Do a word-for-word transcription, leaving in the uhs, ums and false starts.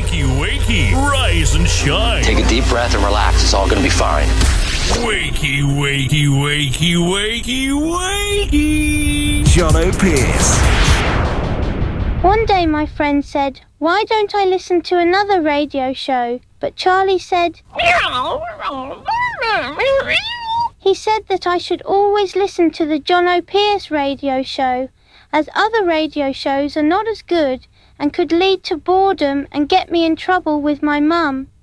Wakey, wakey, rise and shine. Take a deep breath and relax. It's all going to be fine. Wakey, wakey, wakey, wakey, wakey. Jono Pierce. One day my friend said, "Why don't I listen to another radio show?" But Charlie said, he said that I should always listen to the Jono Pierce radio show, as other radio shows are not as good and could lead to boredom and get me in trouble with my mum.